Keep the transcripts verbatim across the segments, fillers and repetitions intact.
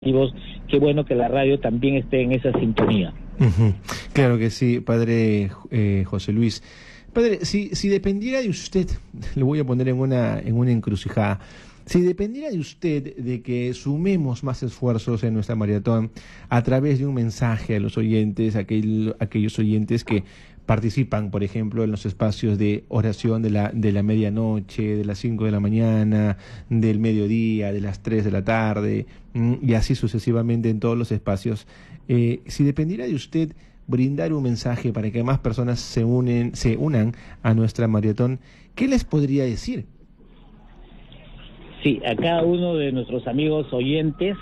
Qué bueno que la radio también esté en esa sintonía. Uh-huh. Claro que sí, padre eh, José Luis. Padre, si, si dependiera de usted, le voy a poner en una, en una encrucijada, si dependiera de usted de que sumemos más esfuerzos en nuestra maratón a través de un mensaje a los oyentes, aquel, aquellos oyentes que participan, por ejemplo, en los espacios de oración de la, de la medianoche, de las cinco de la mañana, del mediodía, de las tres de la tarde, y así sucesivamente en todos los espacios. Eh, si dependiera de usted brindar un mensaje para que más personas se unen, se unan a nuestra maratón, ¿qué les podría decir? Sí, a cada uno de nuestros amigos oyentes,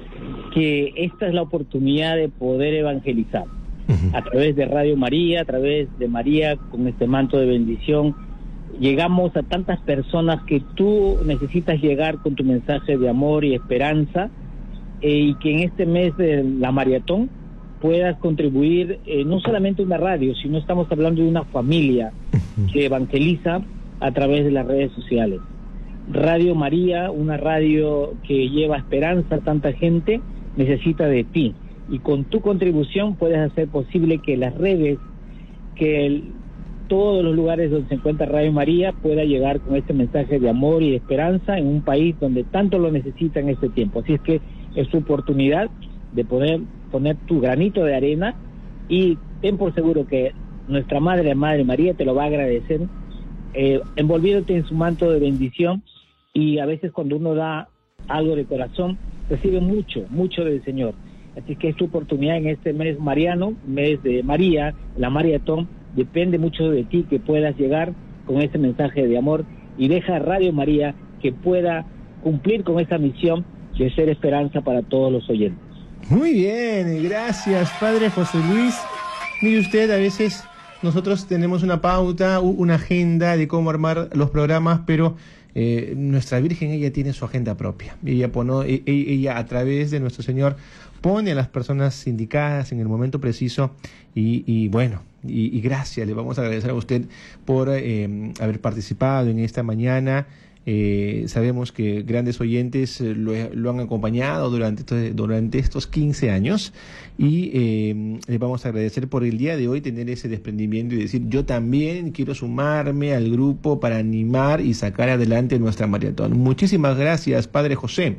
que esta es la oportunidad de poder evangelizar. Uh-huh. A través de Radio María, a través de María, con este manto de bendición, llegamos a tantas personas que tú necesitas llegar con tu mensaje de amor y esperanza, eh, y que en este mes de la maratón puedas contribuir, eh, no solamente una radio, sino estamos hablando de una familia uh-huh. que evangeliza a través de las redes sociales. Radio María, una radio que lleva esperanza a tanta gente, necesita de ti. Y con tu contribución puedes hacer posible que las redes, que el, todos los lugares donde se encuentra Radio María pueda llegar con este mensaje de amor y de esperanza en un país donde tanto lo necesita en este tiempo. Así es que es tu oportunidad de poder poner tu granito de arena, y ten por seguro que nuestra Madre, la Madre María, te lo va a agradecer, eh, envolviéndote en su manto de bendición. Y a veces cuando uno da algo de corazón, recibe mucho, mucho del Señor. Así que es tu oportunidad en este mes mariano, mes de María, la maratón. Depende mucho de ti que puedas llegar con ese mensaje de amor, y deja a Radio María que pueda cumplir con esa misión de ser esperanza para todos los oyentes. Muy bien, gracias, padre José Luis. Mire usted, a veces nosotros tenemos una pauta, una agenda de cómo armar los programas, pero Eh, nuestra Virgen, ella tiene su agenda propia. Ella, pone, ella a través de nuestro Señor pone a las personas indicadas en el momento preciso, y, y bueno, y, y gracias, le vamos a agradecer a usted por eh, haber participado en esta mañana. Eh, sabemos que grandes oyentes lo, lo han acompañado durante, durante estos quince años, y eh, le vamos a agradecer por el día de hoy tener ese desprendimiento y decir: yo también quiero sumarme al grupo para animar y sacar adelante nuestra maratón. Muchísimas gracias, padre José.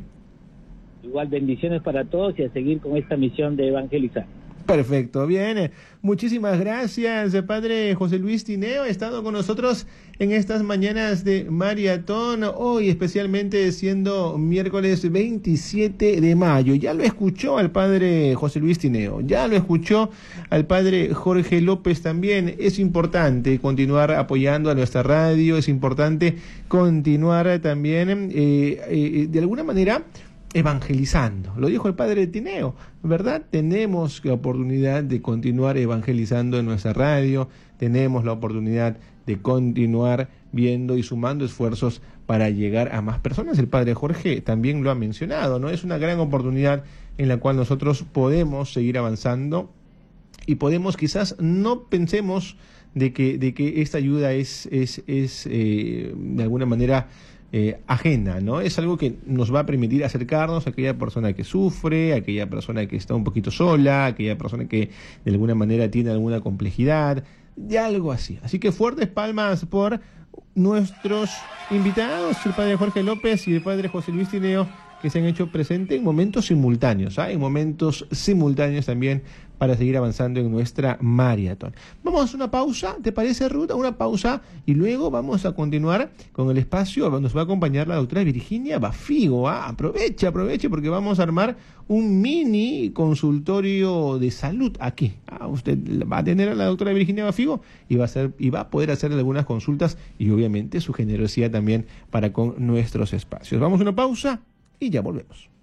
Igual, bendiciones para todos y a seguir con esta misión de evangelizar. Perfecto, bien. Muchísimas gracias, padre José Luis Tineo. Ha estado con nosotros en estas mañanas de maratón, hoy especialmente siendo miércoles veintisiete de mayo. Ya lo escuchó al padre José Luis Tineo, ya lo escuchó al padre Jorge López también. Es importante continuar apoyando a nuestra radio, es importante continuar también eh, eh, de alguna manera evangelizando. Lo dijo el padre Tineo, ¿verdad? Tenemos la oportunidad de continuar evangelizando en nuestra radio, tenemos la oportunidad de continuar viendo y sumando esfuerzos para llegar a más personas. El padre Jorge también lo ha mencionado, ¿no? Es una gran oportunidad en la cual nosotros podemos seguir avanzando, y podemos, quizás no pensemos de que, de que esta ayuda es, es, es eh, de alguna manera Eh, ajena, ¿no? Es algo que nos va a permitir acercarnos a aquella persona que sufre, a aquella persona que está un poquito sola, a aquella persona que de alguna manera tiene alguna complejidad, de algo así. Así que fuertes palmas por nuestros invitados, el padre Jorge López y el padre José Luis Tineo, que se han hecho presentes en momentos simultáneos, ¿ah? En momentos simultáneos también, para seguir avanzando en nuestra maratón. Vamos a hacer una pausa, ¿te parece, Ruth? Una pausa, y luego vamos a continuar con el espacio. Nos va a acompañar la doctora Virginia Bafigo, ¿ah? Aproveche, aproveche, porque vamos a armar un mini consultorio de salud aquí. ¿Ah? Usted va a tener a la doctora Virginia Bafigo y va a ser, y va a poder hacer algunas consultas, y obviamente su generosidad también para con nuestros espacios. Vamos a una pausa y ya volvemos.